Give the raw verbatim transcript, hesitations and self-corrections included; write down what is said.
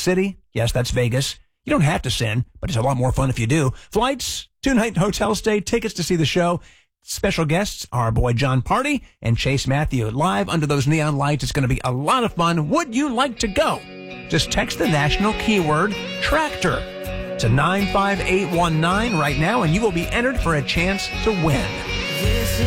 City. Yes, that's Vegas. You don't have to sin, but it's a lot more fun if you do. Flights, two-night hotel stay, tickets to see the show. Special guests, our boy John Party and Chase Matthew. Live under those neon lights. It's going to be a lot of fun. Would you like to go? Just text the national keyword tractor to nine five eight one nine right now, and you will be entered for a chance to win.